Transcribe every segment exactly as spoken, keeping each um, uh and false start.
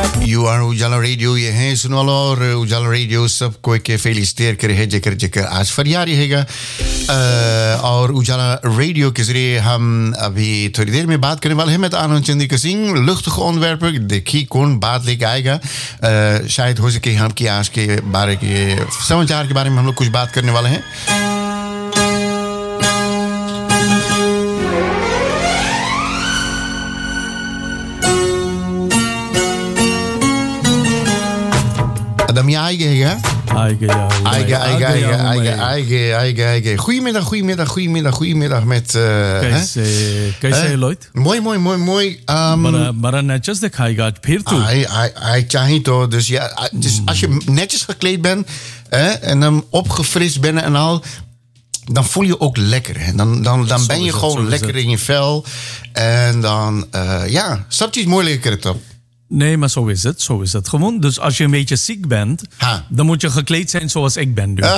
You are उजाला रेडियो ये हैं सुनो वालों और उजाला रेडियो सबको एक फेलिस्टेर करे है जेकर जेकर आज फरियारी हैगा और उजाला रेडियो के जरिए हम अभी थोड़ी देर में बात करने वाले हैं मैं तो आनंद चंद्रिका सिंह luchtige onderwerpen देखिए कौन बात लेके आएगा शायद हो सके हम की आज के बारे के समाचार के बारे में हम लोग कुछ बात करने वाले हैं Adamje eigen, ja? Eigen, ja. Eigen, eigen, eigen, eigen, eigen, eigen, eigen. Goedemiddag, goedemiddag, goedemiddag, goedemiddag met... कैसे कैसे है Lloyd? Mooi, mooi, mooi, mooi. बड़ा बड़ा netjes दिखाएगा आज फिर तू. Hij, hij, hij चाही तो, dus ja, dus als je netjes gekleed bent hè, en dan opgefrist bent en al, dan voel je ook lekker. Hè. Dan, dan, dan ben je gewoon lekker in je vel en dan, uh, ja, snap je iets mooi lekker het op. Nee, maar zo is het. Zo is het gewoon. Dus als je een beetje ziek bent, ha. dan moet je gekleed zijn zoals ik ben nu.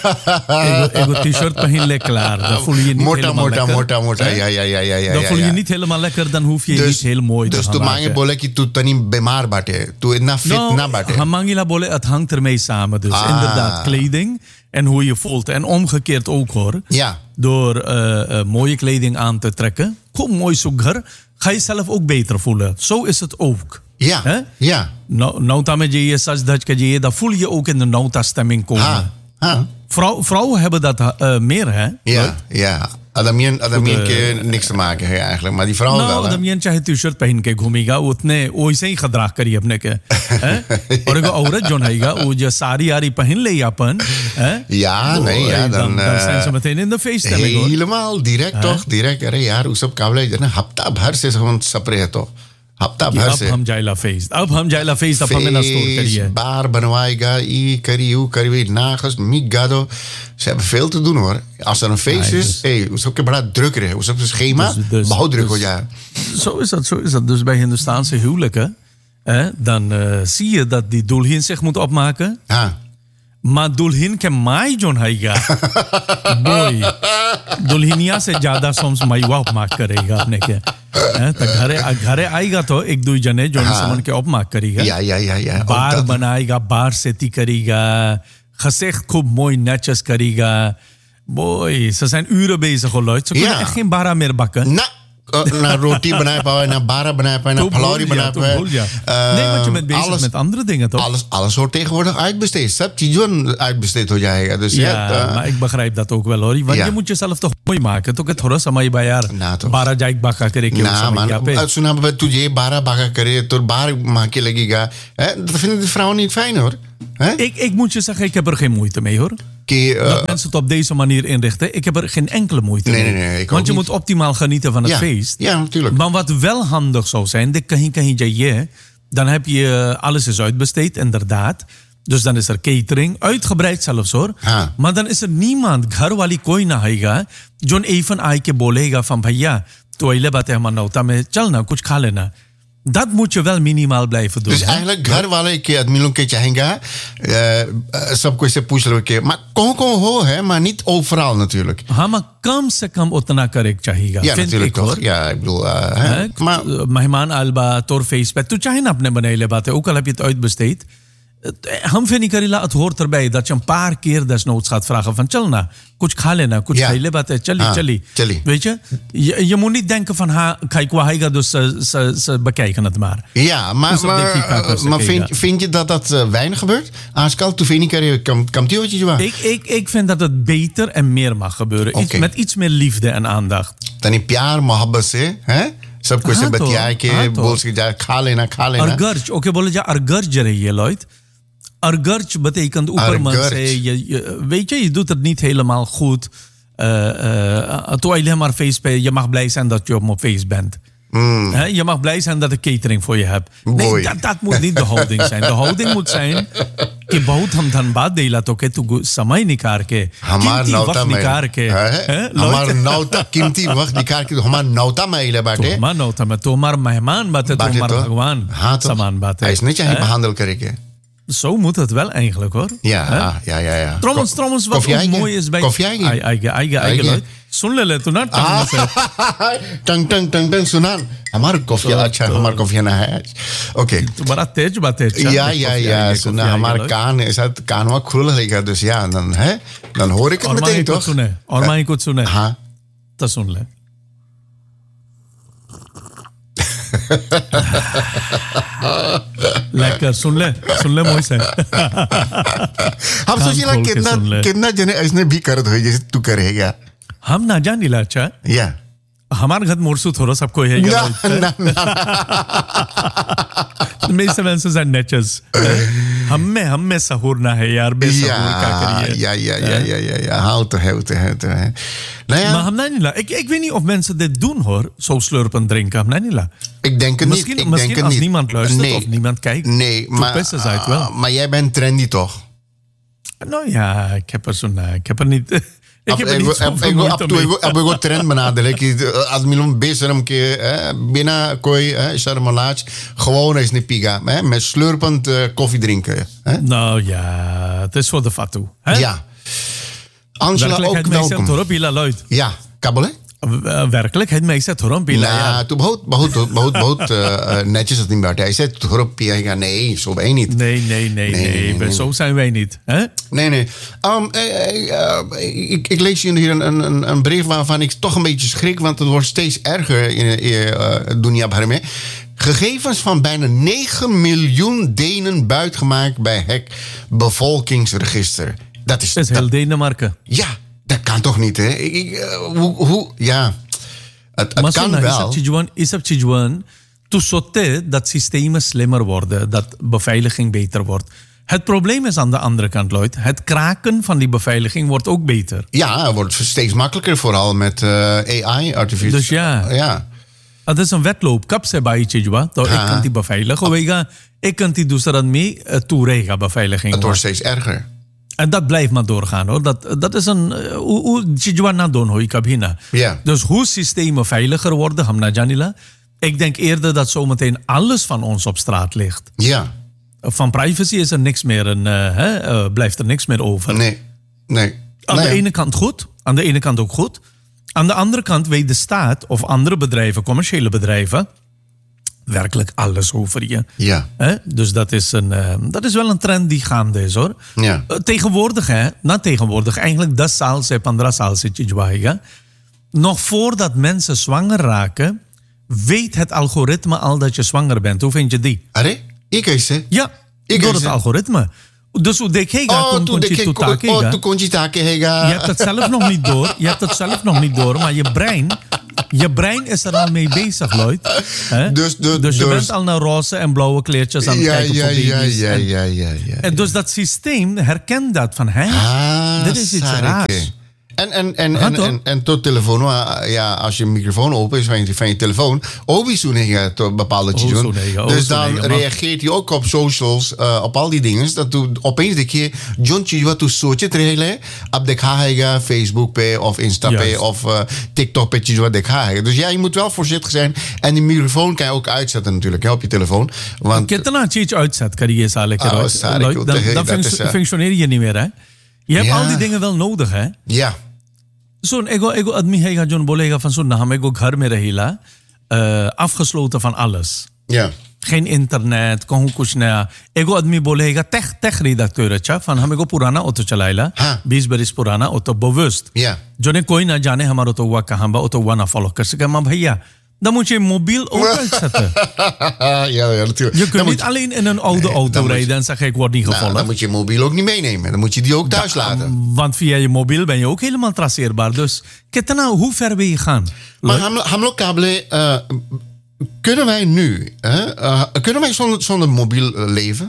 Ik heb een t-shirt begin klaar. Dan voel je je niet morta, helemaal morta, lekker. Morta, morta, morta. Ja, ja, ja, ja, ja. Dan voel je ja. je niet helemaal lekker. Dan hoef je je dus, niet heel mooi dus te gaan maken. Dus toen bolle tu tani bemar bate. Tu na fit nou, na bate. Hamangila bolle, het hangt ermee samen. Dus ah. inderdaad, kleding en hoe je voelt. En omgekeerd ook hoor. Ja. Door uh, uh, mooie kleding aan te trekken. Kom mooi zoeker. Ga je zelf ook beter voelen. Zo is het ook. Ja, He? ja. Nou, nauta met je sas dat je dan voel je ook in de nauta stemming komen. Ha, ha. Vrouw, vrouwen hebben dat uh, meer, hè? Ja, right? ja. Adamien, Adamien के niks te maken है eigenlijk, maar die vrouwen no, wel. Nou, Adamien चाहे t-shirt पहन के घूमेगा, उतने वैसे ही खदराख करी अपने के, हैं? और एक औरत जो नहींगा, वो जो सारी आरी पहन ले अपन, हैं? Ja, nee, ja, dan. Dan, dan zijn ze meteen in de feeststemming. Helemaal, direct toch, direct. अरे यार, उस सब काबले जन हफ्ता भर से हम सपरे है तो. हफ्ता भर से अब हम जाइला फेस्ट अब हम जाइला फेस्ट अब हमें ना स्टोर करिए बार बनवाएगा ई करी u करी वी नागस migado ze hebben veel te doen hoor als er een feest nee, is dus, hey hoe zou ik bड़ा druk है hoe zou het schema dus, dus, behoud druk dus, hoor ja zo is dat zo is dat dus bij Hindoestaanse huwelijken hè, dan uh, zie je dat die dulhin zich moet opmaken ja माँ दुल्हन के my zone हैगा बोई दुल्हनिया से ज्यादा सोम्स माईवा उपमाक करेगा अपने के तो घरे घरे आएगा तो एक दो जने जोन समन के उपमाक करेगा ja ja ja ja बार बनाएगा बार सेती करेगा gezicht खूब mooi netjes करेगा boy ze zijn uren bezig geluid ze kunnen echt geen bara meer bakken na na roti बनाए पावे ना बारा बनाए पावे ना फलौरी बनाए पावे nee want je bent bezig alles, met andere dingen toch alles alles wordt tegenwoordig uitbesteed सब चीजों uitbesteed हो जाएगा dus ja, ja uh, maar ik begrijp dat ook wel hoor want ja. je moet jezelf toch mooi maken toch het थोड़ा समय बा यार बारह जाइक बाका करे के ना man सुना बे तुझे बारह बाका करे तो बार मां के लगेगा dat vinden de vrouwen niet fijn hoor ik ik moet je zeggen ik heb er geen moeite mee hoor Que, uh, dat mensen het op deze manier inrichten. Ik heb er geen enkele moeite nee, mee. Nee, nee, Want je niet. moet optimaal genieten van het ja, feest. Ja, natuurlijk. Maar wat wel handig zou zijn, de kahin kahin jaye, dan heb je alles is uitbesteed, inderdaad. Dus dan is er catering, uitgebreid zelfs hoor. Ha. Maar dan is er niemand, ghar wali koi na haega, जो even आके ke bolega van भैया, तो आइले बात है हमारा नौता में चल ना कुछ खा लेना. Dat moet je wel minimaal blijven doen. Dus he? eigenlijk घर वाले के आदमियों के चाहेंगे सबको इसे पूछ लो कि maar कौन कौन हो है maar niet overal natuurlijk. हाँ maar कम से कम उतना करे चाहिएगा. Ja natuurlijk toch. Ja ik bedoel uh, maar मेहमान आलबा तोर फेस पे तू चाहे ना अपने बनाएले बात है ook al heb je het uitbesteed. हम फिर नहीं Karila het hoort erbij dat je een paar keer desnoods gaat vragen van चल ना कुछ खा लेना कुछ ja. खाई ले बात है चली ah, चली चली weet je je, je moet niet denken van ha kijk waar hij gaat dus ze, ze, ze bekijken het maar ja maar dus maar, maar vind, vind je dat dat uh, weinig gebeurt आजकल तू फिर नहीं kam kam die hootje jo ik ik ik vind dat het beter en meer mag gebeuren okay. iets, met iets meer liefde en aandacht dan in प्यार मोहब्बत से हैं सब कुछ से बतिया के बोल के जा खा लेना खा लेना अर्गर्ज ओके बोले जा अर्गर्ज रही है Lloyd Argurj betekent oeperman zei je, je weet je je doet het niet helemaal goed uh, uh, toen alleen maar feest bij je mag blij zijn dat je op mijn feest bent mm. He, je mag blij zijn dat ik catering voor je heb nee dat, dat moet niet de houding zijn de houding moet zijn कि बहुत हम धनबाद देला तो के तू समय निकाल के हमार नौता में निकाल के हमार नौता कीमती वक्त निकाल के हमार नौता में इले बाटे हमार नौता में तो हमार मेहमान बात है तो हमार भगवान समान बात है ऐसे नहीं चाहिए behandel करेंगे Zo moet het wel eigenlijk hoor. Ja, ja, ja, ja. Trouwens, trouwens wat ook mooi is bij eigen, eigen, eigen, eigen. सुन ले ले तू ना टंग से टंग टंग टंग टंग सुना हमारा कॉफी अच्छा हमारा कॉफी ना है ओके तो बड़ा तेज बात है या या या सुना हमारा कान ऐसा कानवा खुल रहेगा तो या नन है नन हो रे और मैं कुछ सुने और मैं कुछ सुने हाँ तो सुन ले लेकर सुन ले सुन ले मोई से हम सोचिला कितना कितना जने ऐसने भी करत होई जैसे तू करेगा हम ना जानिला अच्छा या हमारे घर मोरसू थोड़ा सबको है ना ना ना मेरे से वैसे से नेचर्स हम में हम में सहूर ना है यार बेसहूर का करिए या या या या या ja हाँ तो है तो है तो है nou ja, maar hem nou niet la. Ik, ik weet niet of mensen dit doen hoor, zo slurpen drinken. Hem nou niet la. Ik denk het misschien, niet. Ik misschien denk als het niet. niemand luistert nee. of niemand kijkt. Nee, maar, uh, wel. maar jij bent trendy toch? Nou ja, ik heb er zo'n, ik heb er niet. Ik heb er ik niet zoveel moeite mee. अब एगो ट्रेंड बना दे कि आदमी लोग बेशरम के बिना कोई शर्म लाज gewoon eens niet piga met slurpend koffie drinken. Nou ja, het is voor de fatu. Ja. Angela ook welkom. Ja, kabel werkelijkheid में ऐसा थोड़ा पीला यार तू बहुत बहुत बहुत बहुत netjes het niet meer ऐसे थोड़ा पिएगा नहीं zo wij niet nee nee nee nee, nee zo zijn wij niet hè nee nee um, uh, uh, ik, ik lees hier een, een, een brief waarvan ik toch een beetje schrik want het wordt steeds erger in uh, dunia bhar mein gegevens van bijna negen miljoen Denen buitgemaakt bij Hack bevolkingsregister dat is dat is heel Denemarken ja dat kan toch niet, hè? Ik, ik, uh, hoe, hoe, ja. Het, het kan wel. Is het gewoon toezotte dat systemen slimmer worden, dat beveiliging beter wordt. Het probleem is aan de andere kant, Lloyd. Het kraken van die beveiliging wordt ook beter. Ja, het wordt steeds makkelijker, vooral met uh, A I, artificial. Dus ja. ja. Het is een wedloop. Kap se bij Chijwa. Ik kan die beveiligen. Oh. Ik kan die dus er mee toerega beveiliging. Het wordt steeds erger. En dat blijft maar doorgaan hoor. Dat, dat is een. Hoe doen hoor ik ja. Dus hoe systemen veiliger worden, Hamna Janila. Ik denk eerder dat zometeen alles van ons op straat ligt. Ja. Van privacy is er niks meer, een, uh, hè, uh, blijft er niks meer over. Nee. nee. Aan nee. de ene kant goed, aan de ene kant ook goed. Aan de andere kant weet de staat of andere bedrijven, commerciële bedrijven, werkelijk alles over je. Ja. He? Dus dat is, een, uh, dat is wel een trend die gaande is hoor. Ja. Uh, tegenwoordig, hè, na tegenwoordig, eigenlijk dat saal se pandra saal se chijwahiga. Nog voordat mensen zwanger raken, weet het algoritme al dat je zwanger bent. Hoe vind je die? Arre? Ik is het. Ja, ik door het algoritme. Dus hoe denk je oh, toen oh, toen kon je taken Je hebt het zelf nog niet door. Je hebt het zelf nog niet door, maar je brein, je brein is er al mee bezig, Lloyd. He? Dus, de, dus je dus, bent al naar roze en blauwe kleertjes aan het ja, kijken ja, voor baby's. Ja, ja, ja, ja, ja. En dus dat systeem herkent dat van, hè, ah, dit is iets raars. En, en, en, en, en, en tot telefoon, ja, als je microfoon open is van je, van je telefoon, obi zoenen tot bepaalde tjoen. Dus dan reageert hij ook op socials, uh, op al die dingen. Dat tu opeens de keer, John Tjua, tu soortje trailer, op de kahega, Facebook pe of Insta pe of uh, TikTok pe tjua de kahega. Dus ja, je moet wel voorzichtig zijn. En die microfoon kan je ook uitzetten natuurlijk, hè, op je telefoon. Want ik heb er iets uitzet, kan je eens lekker uit. Dan, dan func- functioneer je niet meer, hè? Je hebt ja. al die dingen wel nodig, hè? Ja. Zo'n ego, ego admi hega John bolega van zo'n naam ego ghar में रहेला, uh, afgesloten van alles. Ja. Geen internet, कहूँ कुछ नया. ego admi bolega tech tech redacteur अच्छा, van हम ego पुराना ऑटो चलाएला, बीस बरिस पुराना ऑटो bewust. Ja. जो ने कोई ना जाने हमारा ऑटो हुआ कहाँ बा, ऑटो हुआ ना follow कर सके, maar भैया. Dan moet je mobiel ook uitzetten. ja, ja, natuurlijk. Je kunt niet je, alleen in een oude nee, auto rijden je, en zeggen ik word niet gevolgd. Nou, dan moet je mobiel ook niet meenemen. Dan moet je die ook thuis da, laten. Want via je mobiel ben je ook helemaal traceerbaar. Dus kijk nou, hoe ver wil je gaan? Maar Hamlo Kable, uh, kunnen wij nu, uh, uh, kunnen wij zonder, zonder mobiel uh, leven?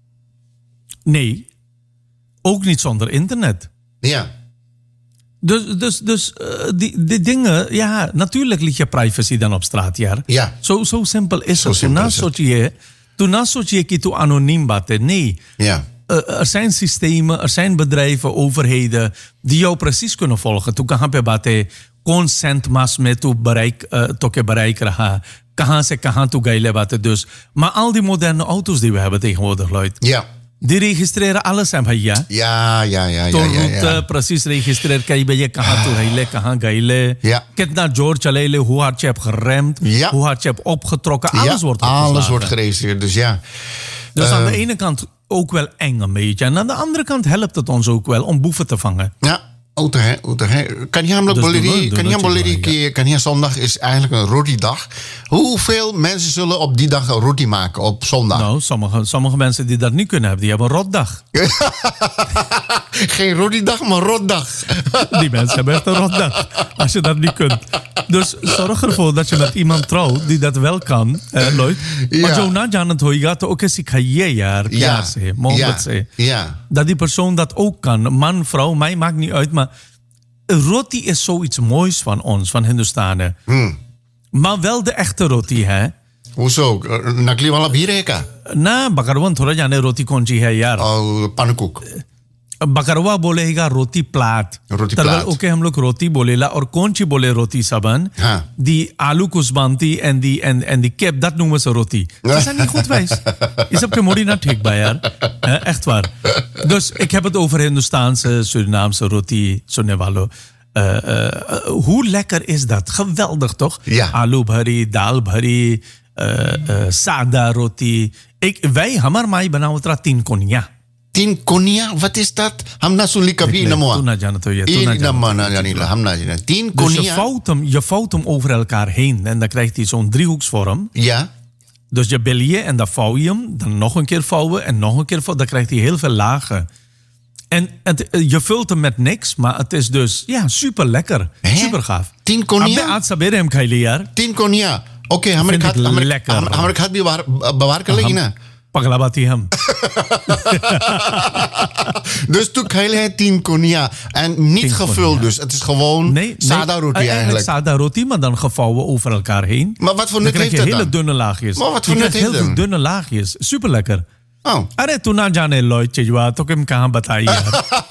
Nee. Ook niet zonder internet. Ja. Dus, dus, dus uh, die, die dingen, ja, natuurlijk ligt je privacy dan op straat, ja. Ja. Zo, zo simpel is zo het. Toen na soort je, toen na soort je ki toe anoniem baten. Nee. Ja. Uh, er zijn systemen, er zijn bedrijven, overheden die jou precies kunnen volgen. Toen kan je baten consent mas met toe bereik, uh, tot je bereik raha. Kahan se kahan toe gaile baten dus. Maar al die moderne auto's die we hebben tegenwoordig, Lloyd. Ja. Die registreren alles, hè, भैया. Ja, ja, ja, तो ja, ja, root ja. precies registreert kijk bij je कहाँ toe rijle, कहाँ गईले, Ja. कितना जोर चलेले, hoe hard je hebt geremd, Ja. hoe hard je hebt opgetrokken, alles Ja, wordt alles opgeslagen. wordt geregistreerd, dus ja. Dus aan Eh, de ene kant ook wel eng een beetje. En aan de andere kant helpt het ons ook wel om boeven te vangen. Ja, uite hè, uite hè. Kan je hem Dus boleri, doen we- kan doen je hem we het boleri, wel, ja. keer- kan je zondag is eigenlijk een roti-dag. Hoeveel mensen zullen op die dag een roti maken op zondag? Nou, sommige, sommige mensen die dat niet kunnen hebben, die hebben een rotdag. Geen roti-dag, maar rotdag. Die mensen hebben echt een rotdag. Als je dat niet kunt. Dus zorg ervoor dat je met iemand trouwt die dat wel kan, eh, Lloyd. Ja. Maar जो ना जानत होएगा तो ओके सिखाइए यार Ja, प्यार से मोहब्बत ja, से ja. dat die persoon dat ook kan. Man, vrouw, mij maakt niet uit, maar roti is zoiets moois van ons, van Hindustanen. Hmm. Maar wel de echte roti, hè? Hoezo? Nakli wala bhi रहेगा? ना बकरवा थोड़ा जाने रोटी कौन सी है यार. और पनकुक. बकरवा बोलेगा रोटी प्लाट. रोटी Terwijl plaat. oké हम लोग रोटी बोलेला और कौन सी बोले रोटी saban. हाँ. Die alu kusbanti en die, en, en die kip, dat noemen ze roti. Ze zijn niet goed wijs. Is op Kemori naar tikbaar, ja. Eh, Echt waar. Dus ik heb het over Hindustaanse, Surinaamse roti, sonevalo. Uh, uh, hoe lekker is dat? Geweldig, toch? Ja. Alu bhari, dal bhari, uh, uh, sada roti. Ik, wij, hamar mai बनाओ तरा तीन कोनिया. Tien konia, wat is dat? Hamna suli kabhi namoa. Toen na jana to je, toen na Eén jana to nama je. na janila, hamna jana. Tien Dus je konia. vouwt, hem, je vouwt hem over elkaar heen en dan krijgt hij zo'n driehoeksvorm. Ja. Dus je bel je en dan vouw je hem, dan nog een keer vouwen en nog een keer vouwen. Dan krijgt hij heel veel lagen. En het, je vult hem met niks, maar het is dus ja, super lekker. Hè? Super gaaf. Tien konia? Abbe aad sabere hem खाई यार. Tien konia. Oké, हमारे Vind ik खात हमारे lekker. हम- हमारे खात भी बाहर बाहर कर लेगी ना. Paglabaati hem. Dus toen krijg je tien konia. En niet Tien gevuld konia. dus. Het is gewoon Nee, sada nee, roti eigenlijk eigenlijk. sada roti, maar dan gevouwen over elkaar heen. Maar wat voor Dan nut krijg heeft je dat hele dan? dunne laagjes. Maar wat je voor nut krijgt heeft heel veel dat? dunne laagjes. Super lekker. Oh. अरे तू ना जाने लॉय चिजवा तो किम कहाँ बताई यार.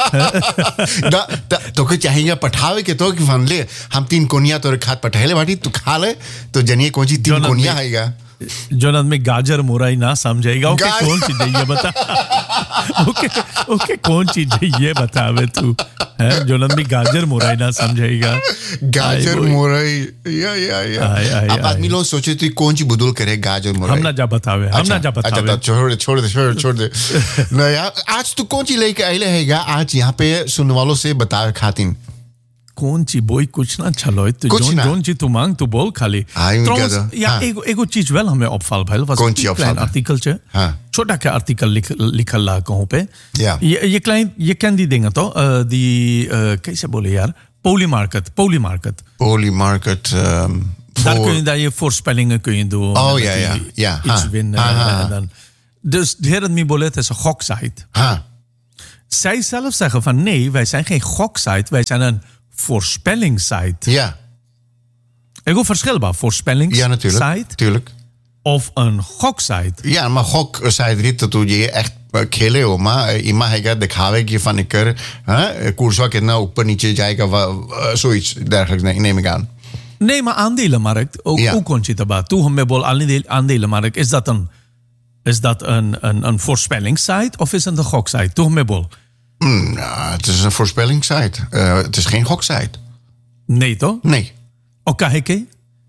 Da, da, तो कुछ चाहेंगे पठावे के तो कि फन ले हम तीन कोनिया तो खात पठाले बाटी तू खा ले तो जनिए कौन सी तीन Jonathan, कोनिया मैं- आएगा. जोनत में गाजर मुरई ना समझेगा. ओके गा- कौन चीज है ये बता. ओके ओके कौन चीज है ये बता बे तू. है जोनत में गाजर मुरई ना समझेगा. गाजर आई बोई. मुरई या या या आई, आई, अब आदमी आई. लोग सोचे तो कौन सी बुदुल करे गाजर मुरई. हम ना जा बतावे हम ना जा अच्छा, बतावे. अच्छा, छोड़ दे छोड़ दे छोड़ दे, छोड़ दे. ना यार आज तू कौन सी लेके आइले हैगा. आज यहाँ पे सुनने वालों से बता खातिन. कौन ची बोई कुछ ना चलो तू कुछ जोन ना. जोन ची तू मांग तू बोल खाली. आई, मैं Trouwens, कहता- ja, हाँ. ego, ego चीज wel हमें opvalt भाई was कौन een ची klein opvalt? artikeltje. हाँ. छोटा क्या artikel लिख लिखल ला कहूँ पे. Ja. Je, je klein je kent die dingen toch? Uh, die uh, कैसे बोले यार? Polymarket, Polymarket. Polymarket. Um, Daar voor- kun je daar je voorspellingen kun je doen. Oh, en ja, dat ja, die ja. Iets Ha. winnen. Ha, ha, ha. En dan. Dus de heren Mibolet is een goksite. Ha. Zij zelf zeggen van nee, wij zijn geen goksite, wij zijn een voorspellingssite. Ja. Ik hoor verschil bij voorspellingssite Ja, natuurlijk. Tuurlijk. of een goksite. Ja, maar gok zei het dat toen je echt खेले हो माँ इमा हैगा दिखावे की फन कर हाँ कुर्सा कितना ऊपर नीचे जाएगा zoiets dergelijks nee, neem ik aan. Nee, maar aandelenmarkt, ook, Ja. ook kon je het erbij. Toen hebben we aandeel- aandelenmarkt, is dat een, is dat een, een, een voorspellingssite of is het een goksite? Toen hebben we. Mm, nou, het is een voorspellingssite. Uh, het is geen goksite. Nee, toch? Nee. Oké, oké.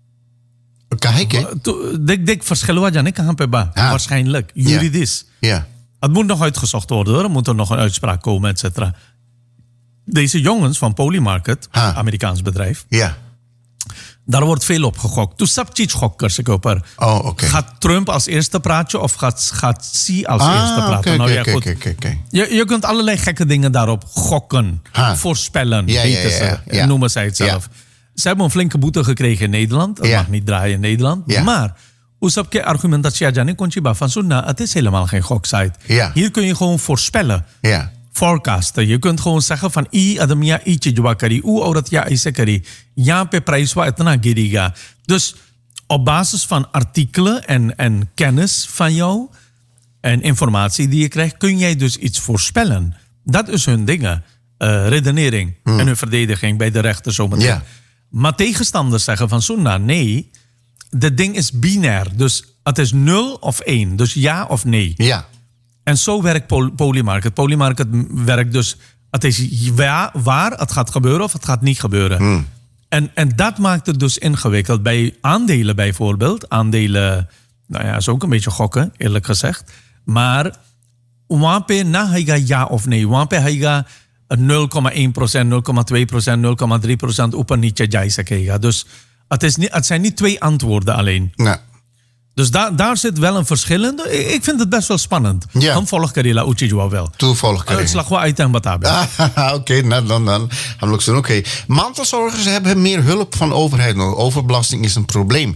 Kijk, hè? Dik, dik verschillen wat Janik aan bij. Ja. Waarschijnlijk, juridisch. Ja. Het moet nog uitgezocht worden hoor. Er moet er nog een uitspraak komen, et cetera. Deze jongens van Polymarket, Ha. Amerikaans bedrijf, Ja. daar wordt veel op gegokt. Toen sabchiet gokkers ik op er. Oh, oké. Okay. Gaat Trump als eerste praatje of gaat, gaat Xi als ah, eerste praten? Okay, nou, okay, ja, goed. okay, okay, okay. Je, je kunt allerlei gekke dingen daarop gokken, Ha. voorspellen, Ja, weten ja, ja, ze, ja. noemen zij het zelf. Ze hebben een flinke boete gekregen in Nederland. Dat Ja. mag niet draaien in Nederland. Ja. Maar hoe heb je argumentatie aan kon je van zo, nou, het is helemaal geen goksite. Ja. Hier kun je gewoon voorspellen. Ja. Forecasten. Je kunt gewoon zeggen van i adamia ichi jwa kari, u aurat ya aise kari. Yahan pe prijs wa itna giriga. Dus op basis van artikelen en, en kennis van jou en informatie die je krijgt, kun jij dus iets voorspellen. Dat is hun dingen. Uh, redenering Hmm. en hun verdediging bij de rechter zometeen. Ja. Maar tegenstanders zeggen van Sunna, nee, de ding is binair. Dus het is nul of één. Dus ja of nee. Ja. En zo werkt pol- Polymarket. Polymarket werkt dus... Het is ja, waar, het gaat gebeuren of het gaat niet gebeuren. Hmm. En, en dat maakt het dus ingewikkeld. Bij aandelen bijvoorbeeld. Aandelen, nou ja, is ook een beetje gokken, eerlijk gezegd. Maar wape na hij gaat ja of nee. Wape hij gaat nul komma één procent, nul komma twee procent, nul komma drie procent op een niet ja. Dus het, is niet, het zijn niet twee antwoorden alleen. Nee. Dus da, daar zit wel een verschil in. Ik vind het best wel spannend. Ja. Dan volg ik la Uchijwa wel. Toevallig. Het slag wel uit en batabe. Oké, okay, nou dan, dan. Oké. Okay. Mantelzorgers hebben meer hulp van de overheid nodig. Overbelasting is een probleem.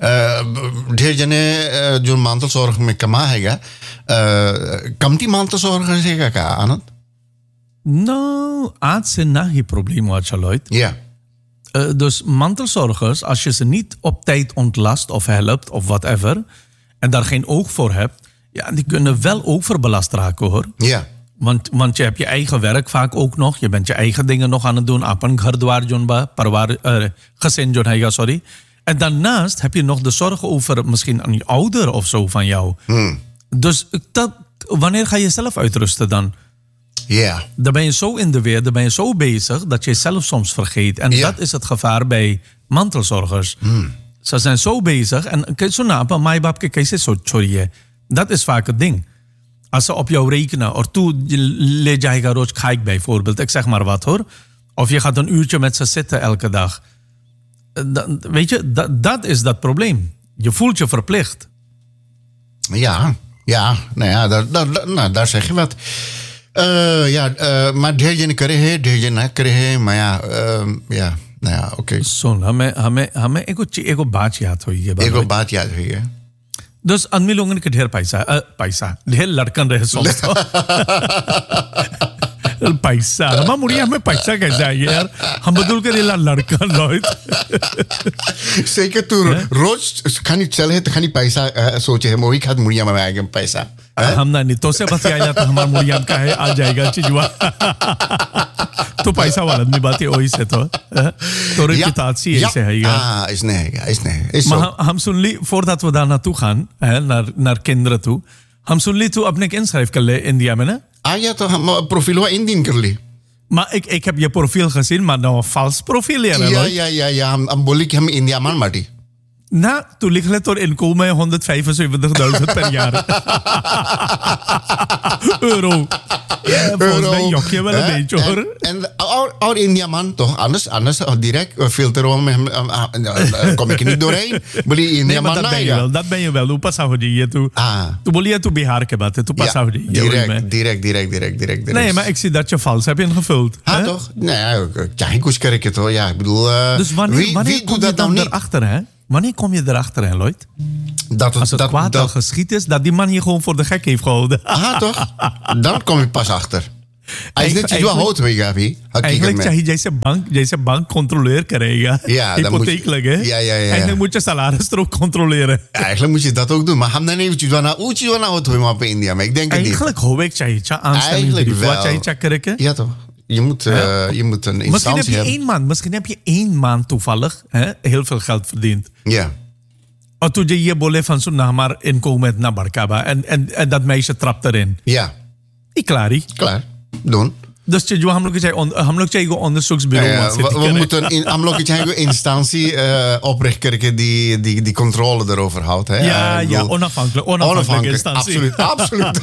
Degene die mantelzorg met kamahega. Kan die mantelzorger zeggen aan het? Nou, het is een geen probleem wat je luidt. Ja. Uh, dus mantelzorgers, als je ze niet op tijd ontlast of helpt of whatever, en daar geen oog voor hebt, ja, die kunnen wel overbelast raken hoor. Ja. Want, want je hebt je eigen werk vaak ook nog. Je bent je eigen dingen nog aan het doen. Apan gardwaar jonba, parwaar gezin jonheiga, sorry. En daarnaast heb je nog de zorg over misschien aan je ouder of zo van jou. Hmm. Dus dat, wanneer ga je zelf uitrusten dan? Ja. Yeah. Dan ben je zo in de weer, dan ben je zo bezig dat je jezelf soms vergeet. En Ja. dat is het gevaar bij mantelzorgers. Hmm. Ze zijn zo bezig en kijk zo na, maar babke kijk zo sorry. Dat is vaak het ding. Als ze op jou rekenen, of toe leed jij garoos kijk bijvoorbeeld, ik zeg maar wat hoor. Of je gaat een uurtje met ze zitten elke dag. Dan, weet je, dat, dat is dat probleem. Je voelt je verplicht. Ja, ja, nou ja, daar, daar, nou, daar zeg je wat. Uh, ja, uh, maar degene krijgen, degene krijgen, maar ja, uh, ja, nou ja, oké. Okay. Zo, hame, hame, hame, ego, ego baatje had hoor je. Ego baatje had hoor je. Dus aan mij longen ik ढेर पैसा uh, पैसा ढेर लड़कन रहे सोच तो पैसा हम मुड़िया हमें पैसा कैसे आएगा यार हम बदल कर ये लड़कन Rohit zeker toen roos kan niet चले तो खानी पैसा सोचे है मोही खाद मुड़िया में आएगा पैसा हम ना नहीं तो से बस आया तो हमारा मुड़िया का है आ जाएगा चिजवा तो पैसा वाला नहीं बात है वही से तो तो reputatie is है यार ah is nee is nee is maar हम सुन ली voordat we daar naartoe gaan hè, naar naar kinderen toe हम सुन ली तू अपने inschrijf कर ले India में ना ah ja toch maar profiel wel indien कर ली maar ik ik heb je profiel gezien maar nou een vals profiel ja ja ja ja ja हम हम बोली कि हम इंडिया मान माटी Nou, toen ligt het door inkomen honderdvijfenzeventigduizend per jaar. Euro. Ja, volgens mij jok je wel een eh, beetje hoor. En oud India man toch, anders, anders direct filter om hem, kom ik er niet doorheen. Beli India Nee, maar man dat ben je wel, dat ben je wel. Hoe pas je die toe? Ah. Toen wil je toe Bihar kebat, toen pas je die. Direct, direct, direct, direct, direct. Nee, maar ik zie dat je vals hebt ingevuld. Ah, toch? Nee, ja, ik koes kerk het hoor. Ja, ik bedoel, uh, dus wanneer, wie, wanneer wie kom doet je dat dan dan niet? erachter, hè? Wanneer kom je erachter, hè, Lloyd? Dat het, Als het dat, kwaad dat, al geschied is, dat die man hier gewoon voor de gek heeft gehouden. Ah, toch? Dan kom je pas achter. Hij is net zo hout, weet je, eigenlijk zeg je, deze bank, deze bank controleer krijgen. Ja, hypotheekelijk, hè? Ja, ja, ja. Eigenlijk moet je salaris er ook controleren. Ja, eigenlijk moet je dat ook doen. Maar hem dan eventjes wel naar Oetje wel naar het hoor in India. Maar ik denk het niet. Eigenlijk hoop ik dat je aanstelling wat je krijgt. Ja, toch? Je moet, uh, ja. je moet een instantie misschien heb je hebben. één maand, misschien heb je één maand toevallig hè, heel veel geld verdiend. Ja. Of toen je je bole van zo'n maar inkomen naar Barkaba en, en, en dat meisje trapt erin. Ja. Ik klaar. Klaar. Doen. Dus je हम लोग चाहिए हम लोग चाहिए onderzoeksbureau ja, ja, we, we moeten in हम लोग चाहिए instantie uh, oprichten die die die controle erover houdt hè. Ja, uh, ja, onafhankelijk, onafhankelijke instantie. Absoluut, absoluut.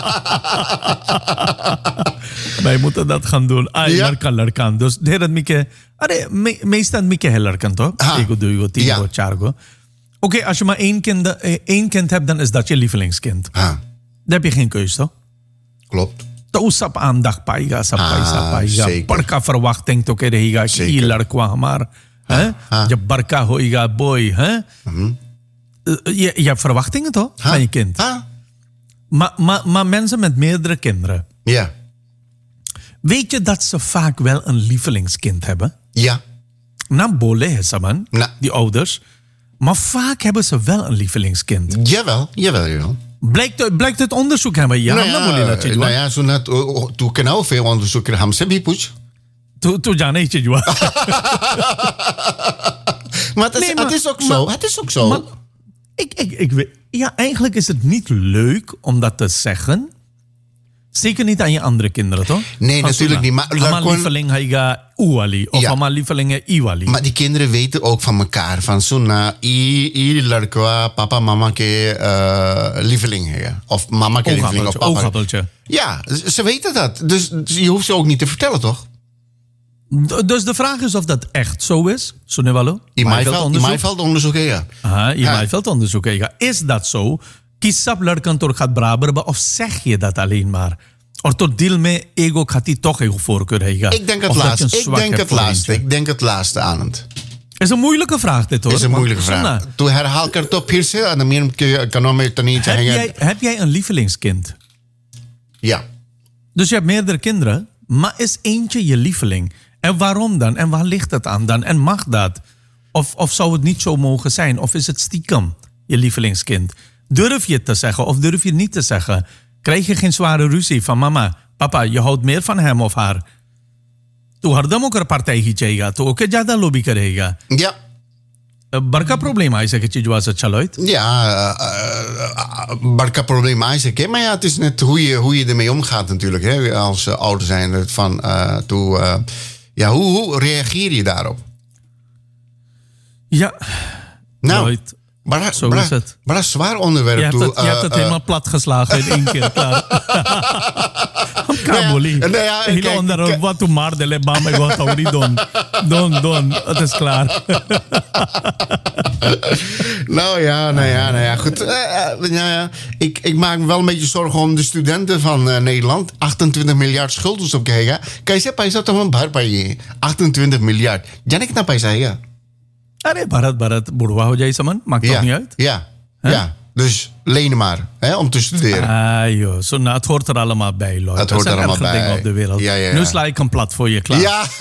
Wij moeten dat gaan doen. Ah, ja. Lड़का लड़का. Dus de dat mieke, अरे meestal mieke heel लड़कन toch? Ego duo, tigo, chargo. Oké, okay, als je maar één kind, één kind hebt, dan is dat je lievelingskind. Ah. Dan heb je geen keus, toch? Klopt. तो सब aandacht पाएगा सब हाँ, पैसा पाएगा बड़का verwachting तो कह रहेगा कि ये लड़का हमार है जब बड़का होएगा boy है je, je hebt verwachtingen toch van je kind maar, maar, maar mensen met meerdere kinderen ja. weet je dat ze vaak wel een lievelingskind hebben ja nou bole is man nah. die ouders maar vaak hebben ze wel een lievelingskind jawel jawel jawel Blijkt, blijkt het onderzoek hebben? Ja, nou ja, nou ja zo net, toen kan ook veel onderzoeken hebben ze bipoets. Toen toen ja nee je Maar het is, nee, maar, het is ook zo. Maar, het is ook zo. Maar, ik, ik, ik weet, ja, eigenlijk is het niet leuk om dat te zeggen. Zeker niet aan je andere kinderen, toch? Nee, Van natuurlijk niet. Maar, Allemaal lieveling haiga uwali. Of Ja. allemaal lievelingen iwali. maar die kinderen weten ook van elkaar. Van Sunna, i, i ladka, papa, mama ke uh, lieveling hebben. Of mama ke lieveling. Of papa. Oogappeltje. Ja, ze ze weten dat. Dus, dus je hoeft ze ook niet te vertellen, toch? D- Dus de vraag is of dat echt zo is. Sonewalo? In Maaiveld onderzoek, ja. Aha, in Ja. Maaiveld onderzoek. Ja. Is dat zo? Kiesap lerkantor gaat braber, of zeg je dat alleen maar? Of tot deel me ego gaat hij toch een voorkeur hebben? Ik denk het Of dat je laatste. een Ik zwak denk hebt het voor laatste. eentje? Ik denk het laatste aan het. Is een moeilijke vraag dit hoor. Is een Want, moeilijke vraag. Sonna, Toen herhaal ik het op hier, en dan meer kan nog meer niet heb, jij, heb jij een lievelingskind? Ja. Dus je hebt meerdere kinderen, maar is eentje je lieveling? En waarom dan? En waar ligt het aan dan? En mag dat? Of, of zou het niet zo mogen zijn? Of is het stiekem je lievelingskind? Durf je het te zeggen of durf je het niet te zeggen? Krijg je geen zware ruzie van mama, papa, je houdt meer van hem of haar? Toen hardam ook een partij gechega, toen ook jada lobby karega. Ja. Barka probleem is het je was het chaloit. Ja, uh, uh, barka probleem Isaac. Hè? Maar ja, het is net hoe je, hoe je ermee omgaat natuurlijk. Hè? Als uh, ouder zijn. Van, uh, toe, uh, ja, hoe, hoe reageer je daarop? Ja, Nou, Lloyd, maar, zo maar, is het. Maar dat is een zwaar onderwerp. Je hebt toe, het, je uh, hebt het uh, helemaal platgeslagen in één keer, klaar. Kaboli. Nou ja, nou ja, Hele kijk, onder kijk. wat toen maar de lebam ik wat ook niet doen. Doen, doen. Het is klaar. Nou ja, nou ja, nou ja, goed. Uh, uh, nou ja, ik, ik maak me wel een beetje zorgen om de studenten van uh, Nederland. achtentwintig miljard schulden op krijgen. Kijk, ze paisa toch een bar bij je. achtentwintig miljard. Janik na paisa, ja. Aरे भारत भारत बुढ़वा हो जाए समन maakt toch Ja, niet uit? ja, Huh? ja. Dus lenen maar, hè, om te studeren. Ah joh, zo, nou, het hoort er allemaal bij, Lloyd. Het Er hoort zijn er allemaal erger dingen bij. op de wereld. Ja, ja, ja. Nu sla ik een plat voor je klaar. Ja,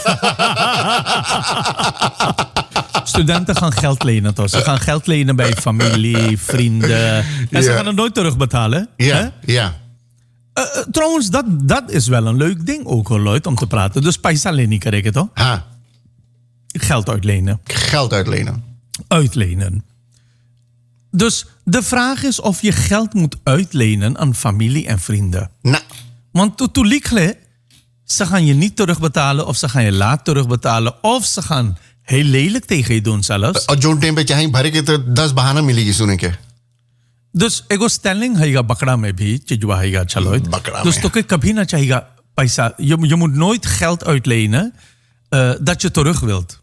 Studenten gaan geld lenen toch? Ze gaan geld lenen bij familie, vrienden. En ze Ja. gaan het nooit terugbetalen. Hè? ja, ja. Uh, uh, trouwens, dat, dat is wel een leuk ding ook, hoor, Lloyd, om te praten. Dus paisa lenen krijgen toch? Ha, Geld uitlenen. geld uitlenen. Uitlenen. Dus de vraag is of je geld moet uitlenen aan familie en vrienden. Nou, Want to, to likle, ze gaan je niet terugbetalen of ze gaan je laat terugbetalen. Of ze gaan heel lelijk tegen je doen zelfs. als John Tempe je heen barik het, dat is bahana miligi zo'n keer. Dus ego stelling हैगा बकरा में भी चिजवा हैगा चलोit. बकरा Dus में. तो के कभी ना चाहिए पैसा. Je, je moet nooit geld uitlenen uh, dat je terug wilt.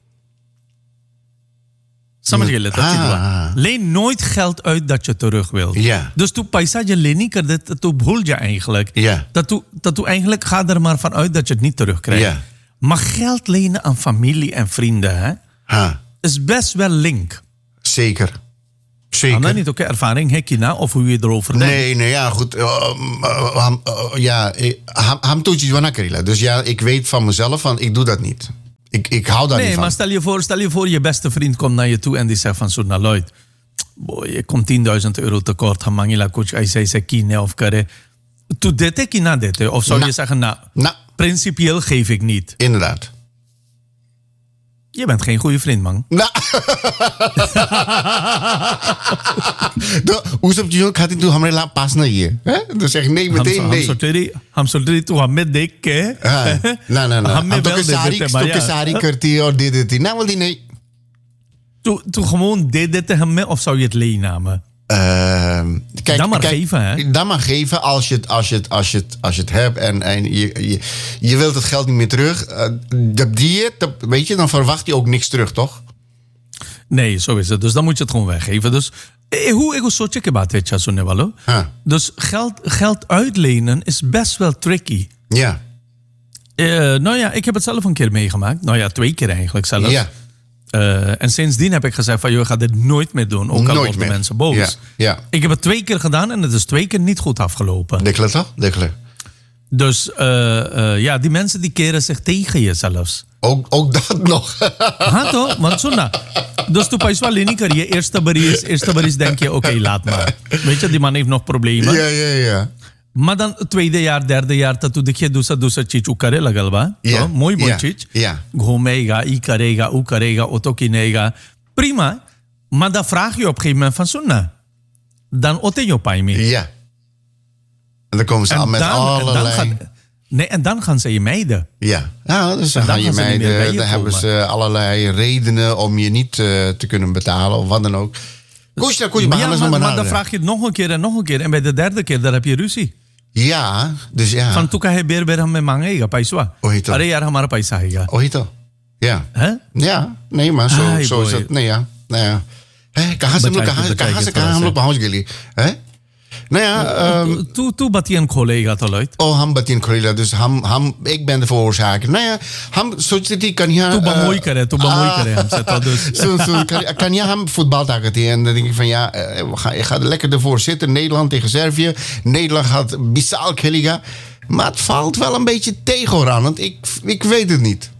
समझ गए लेता Ah. चिजवा. Leen nooit geld uit dat je terug wilt. Ja. Dus toen पैसा je leen niet करते तो भूल je eigenlijk. Ja. Dat tu dat tu eigenlijk gaat er maar van uit dat je het niet terugkrijgt. Ja. Maar geld lenen aan familie en vrienden hè, Ha, is best wel link. zeker. Kan Zeker. dat niet ook ervaring heb je nou of hoe je erover denkt? Nee, nee, ja, goed. Uh, uh, ham- uh, ja, eh, ham- ham toetjes van Akarila. Dus ja, ik weet van mezelf van, ik doe dat niet. Ik, ik hou daar Nee, niet van. maar stel je, voor, stel je voor, je beste vriend komt naar je toe en die zegt van zo, nou Lloyd, boy, je komt tienduizend euro tekort, hamangila coach, hij zei ze kine of kare. Tu dete kina dete? Of zou Nou. je zeggen, nou, Nou, principieel geef ik niet. inderdaad. Je bent geen goede vriend, man. Nou. De- Hoe zou je gaat hij toen hamre laat pas naar hier? Hè? Dan zeg ik nee, हम meteen हम nee. सोच रही हम सोच रही तू हमें देख के हाँ, ना ना ना हमें हम तो wel के दे सारी देते तो के भैया सारी करती है और दे देती ना बोलती नहीं. तू तू gewoon dे देते हमें of zou je het leenamen? Ehm, kijk, Dan maar kijk, geven, hè? Dan maar geven als je het, als je het, als je het, als je het hebt en, en je, je, je wilt het geld niet meer terug. Uh, dat die het, dat- weet je, dan verwacht je ook niks terug, toch? Nee, zo is het. Dus dan moet je het gewoon weggeven. Dus eh, hoe ego soche ke baat hai sunne walo. Huh. Dus geld, geld uitlenen is best wel tricky. Ja. Eh, nou ja, ik heb het zelf een keer meegemaakt. Nou ja, twee keer eigenlijk zelfs. Ja. Eh, en sindsdien heb ik gezegd van, joh, ga dit nooit meer doen. Ook al Nooit worden meer. mensen boos. Ja, ja. Ik heb het twee keer gedaan en het is twee keer niet goed afgelopen. Dikkelen toch? Dikkelen. Dus eh, eh, ja, die mensen die keren zich tegen je zelfs. Ook, ook dat nog. Ha toch? Want zo na. Dus toen पैसा लेनी करिए eerste baris, eerste baris denk je, oké, laat maar. Weet je, die man heeft nog problemen. Ja, ja, ja. Maar dan tweede jaar, derde jaar, तू देखिए दूसरा दूसरा चीज वो करे लगल बा Ja, तो मोई मोई ja, चीज ja. घूमेगा ई करेगा वो करेगा वो तो किनेगा prima maar dan vraag je op een gegeven moment van sunna dan otte je pai me Ja. dan komen ze En al met dan- allerlei... dan gaat- Nee, en dan gaan ze je mijden. Ja, ja dus dan En dan gaan je gaan ze niet meer bij meiden, je dan hebben komen. ze allerlei redenen om je niet uh, te kunnen betalen of wat dan ook. Koes, dan kun je Maar, ja, behandelen maar, maar maar dan vraag je het nog een keer en nog een keer. En bij de derde keer, daar heb je ruzie. Ja, dus ja. Van tuka he ber ber hame mangega paisa. Oh, heet dat. Are yaar hamara paisa hega. Oh, heet dat? Ja. Hè? Ja, nee, maar zo, Ai, zo is boy. het. Nee, ja. Nou ja. Hé, कहाँ से हम लोग बताइए, कहाँ बताइए कहाँ से थोड़ा कहाँ हम सा। लोग पहुंच गए हैं? Nou ja, um, तू तू बतियन खोलेगा तो लोइत. oh, हम बतियन खोलेगा dus हम हम ik ben de veroorzaker. Nou ja, हम सोचते थी कन्या तू बमोई करे, तू बमोई करे हमसे तो dus. Zo, zo, kan, kan jij hem voetbaltakken tegen? En dan denk ik van ja, eh, we gaan, je gaat er lekker ervoor zitten. Nederland tegen Servië. Nederland gaat bisaal killiga. Maar het valt wel een beetje tegen hoor aan. Want ik, ik weet het niet.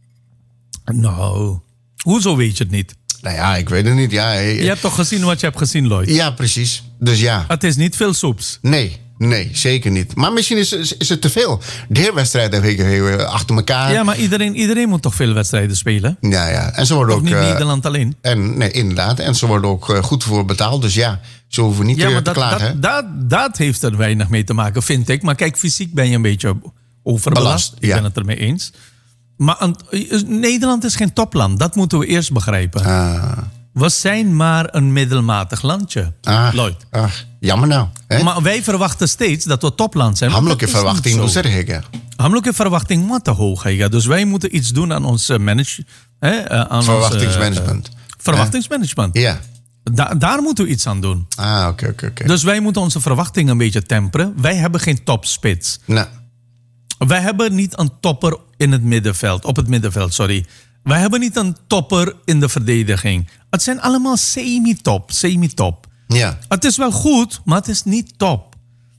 Nou, hoezo weet je het niet? Nou ja, ik weet het niet. Ja, eh, Je hebt toch gezien wat je hebt gezien, Lloyd? ja precies. Dus ja, Het is niet veel soeps. nee. Nee, zeker niet. Maar misschien is, is, is het te veel. De hele wedstrijd heb ik eh, achter elkaar. Ja, maar iedereen, iedereen moet toch veel wedstrijden spelen? Ja, ja. En ze worden Toch ook... niet eh, Nederland alleen? en, nee, inderdaad. En ze worden ook eh, goed voor betaald. Dus ja, ze hoeven niet Ja, eh, maar te dat, klagen. dat, dat, dat heeft er weinig mee te maken, vind ik. Maar kijk, fysiek ben je een beetje overbelast. Belast, Ik ja. ben het ermee eens. Maar een- Nederland is geen topland. Dat moeten we eerst begrijpen. Ah, We zijn maar een middelmatig landje, ah, Lloyd. ah, jammer nou. Hè? Maar wij verwachten steeds dat we topland zijn. maar हम लोग dat की is niet verwachting, zo. hoe zeg ik? हम लोग की verwachting moet te hoog zijn. Dus wij moeten iets doen aan ons eh, manage, hè, eh, aan ons, eh, Verwachtingsmanagement. eh, verwachtingsmanagement. Ja. Da- daar moeten we iets aan doen. Ah, oké, oké, oké. Dus wij moeten onze verwachtingen een beetje temperen. Wij hebben geen topspits. Nou, Wij hebben niet een topper in het middenveld, op het middenveld, sorry. Wij hebben niet een topper in de verdediging. Het zijn allemaal semi-top, semi-top. ja. Het is wel goed, maar het is niet top.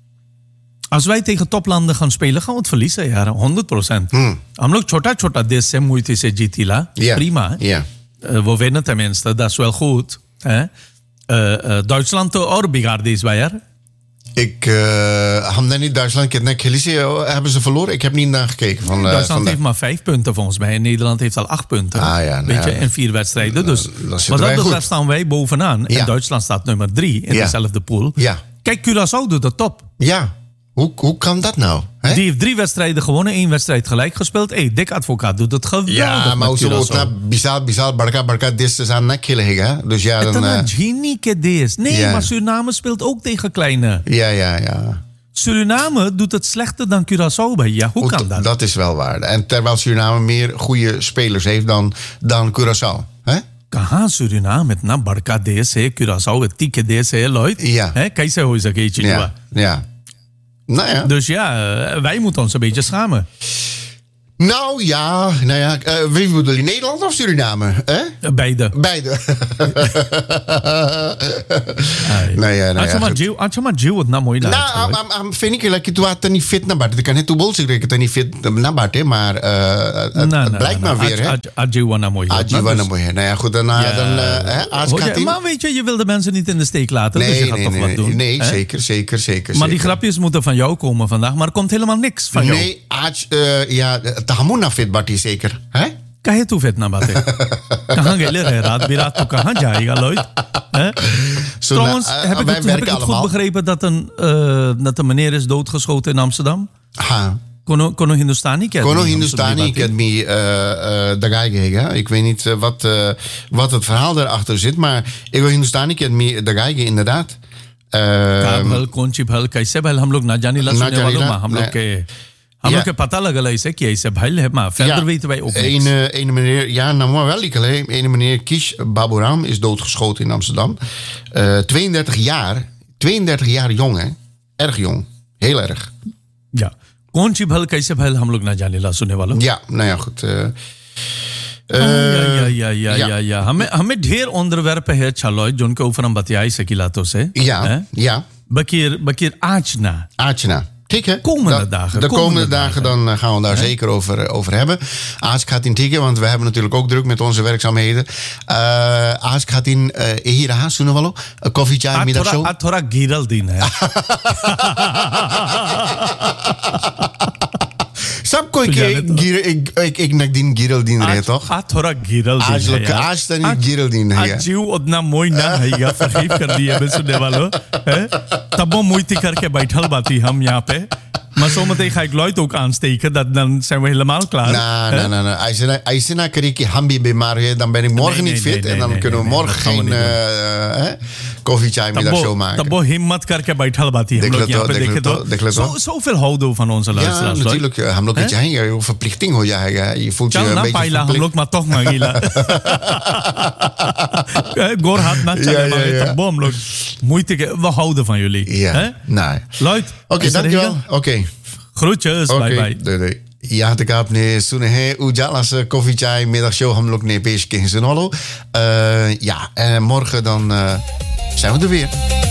Als wij tegen toplanden gaan spelen, gaan we het verliezen, ja, honderd procent. Hmm. हम लोग छोटा छोटा देश से moeite से जीतीला. Ja. Prima. Ja. Uh, we winnen tenminste, dat is wel goed. Hè? Uh, uh, Duitsland तो और बिगाड़ दी इस बार यार. Ik, uh, Hamdan niet Duitsland, ik heb net gelezen, hebben ze verloren? Ik heb niet naar gekeken. Van, uh, Duitsland van de- heeft maar vijf punten volgens mij. En Nederland heeft al acht punten. Ah, ja, nou Weet je, ja. in vier wedstrijden. Dus, dan zitten maar dat wij betreft goed. staan wij bovenaan. Ja. En Duitsland staat nummer drie in Ja. dezelfde pool. Ja. Kijk, Curaçao doet het top. Ja. Hoe, hoe kan dat nou? Hè? Die heeft drie wedstrijden gewonnen, één wedstrijd gelijk gespeeld. Hey, Dick Advocaat doet het geweldig Ja, maar met zo Curaçao. na bizar, bizar, barka, barka, dit is aan nek hè? Dus ja, Het dan... is uh, een genie que dit. Nee, Ja. maar Suriname speelt ook tegen kleine. ja, ja, ja. Suriname doet het slechter dan Curaçao bij. Ja, hoe Goed, kan dat? Dat is wel waar. En terwijl Suriname meer goede spelers heeft dan, dan Curaçao. Hè? कहाँ Suriname इतना बड़का देश है Curaçao इतनी के देश है Lloyd Ja. है कैसे हो सके ये चीज Ja, ja. Nou ja. Dus ja, eh, wij moeten ons een beetje schamen. Nou ja, nou ja. Uh, wie bedoel je, Nederland of Suriname? Hè? Beide. Beide. nou ja, nou Als je ja. maar goed. Jill, als je maar Jill het nou mooi laat. Nou, am, am, am, vind ik like, tu had niet fit naar buiten. Ik kan het toe bolsig dat het niet fit naar buiten, maar uh, het, het blijkt maar weer, hè? Als Jill wat nou mooi laat. Aji van mooi. Nou ja, goed, dan, Ja. dan uh, hè, Aas Hoor je, gaat in. maar weet je, je wil de mensen niet in de steek laten. dus je Nee, gaat nee, toch wat nee, doen. nee, hè? zeker, zeker, zeker. Maar die zeker. grapjes moeten van jou komen vandaag. Maar er komt helemaal niks van jou. Nee, Aaj, uh, ja, Tahamuna fit Barty zeker, hè? Kahe tu vet na bate. Kahan gele rahe raat biraat tu kahan jayega Lloyd? Hè? Zo, Trouwens, nou, uh, heb ik wij het, heb ik werken het goed allemaal. begrepen dat een, uh, dat een meneer is doodgeschoten in Amsterdam? Ha. Kono, Kono Hindustani Academy. Kono हम Hindustani सुन रही बातें। Academy uh, uh, daar ga ik. Ik weet niet uh, wat, uh, wat het verhaal daarachter zit, maar ik wil Hindustani Academy daar ga ik inderdaad. Uh, का भल कौन सी भल कैसे भल हम लोग ना जानी ला ना सुनने वालों जानी ला, माँ हम लोग नहीं। के हम Ja. लोग के पता लगल ऐसे कि ऐसे भल है माँ verder weten wij ook niks. een, uh, een meneer, ja, nou maar wel ik alleen. Een meneer Kish Baburam is doodgeschoten in Amsterdam. Uh, tweeëndertig jaar, tweeëndertig jaar jong, hè? Erg jong, heel erg. Ja. कौन सी भल कैसे भल हम लोग ना जाने ला सुनने वालों Ja, nou ja, goed. Uh, uh, या या या ja. या या हमें हमें ढेर onderwerpen है चलो जिनके ऊपर हम बतियाई सकिलातों से Ja, हैं? ja. बकीर बकीर आज ना Aatjena. Kijk, Komende Da- dagen, De komende, komende dagen, dagen. dan uh, gaan we daar zeker over, uh, over hebben. Aas gaat in tikken, want we hebben natuurlijk ook druk met onze werkzaamheden. Uh, Aas gaat in uh, hier haast doen we wel. Een koffie, chai, आज थोड़ा middagshow. आज थोड़ा गिरल दिन है सबको कोई के गिर एक एक एक नगदीन गिरल दिन रहे तो आज थोड़ा गिरल दिन आज लोग आज तनी गिरल दिन है आज जीव उतना मोई ना है फकीफ कर दिए बे सुनने वालों तब वो मुइती करके बैठल बाती हम यहाँ पे maar zometeen ga ik Lloyd ook aansteken. Dat, dan zijn we helemaal klaar. Nee, nee, nee, nee. Als je, als je nou kreeg je hambi bij maar dan ben ik morgen nee, niet nee, fit. Nee, en dan nee, kunnen we nee, morgen nee, geen uh, uh, koffiechai middag show maken. Tabo himmat karke baital bati. Hum log yahan pe dekhe to. Zo zoveel houden van onze luisteraars. Ja, natuurlijk. Hum log चाहेंगे. वो verplichting हो जाएगा. Je voelt je een beetje verplicht. Hum log maar toch maar gila. Goor had na chale maar. Tabo hum log moeite ke. We houden van jullie. Ja. Nee. Lloyd. Oké, dankjewel. Oké. groetjes, okay, bye bye. दे दे यहाँ तक आपने सुने हैं उजाला से कॉफी चाय middag show हम लोग ने पेश किए हैं सुनो लो या morgen dan uh, zijn we er weer.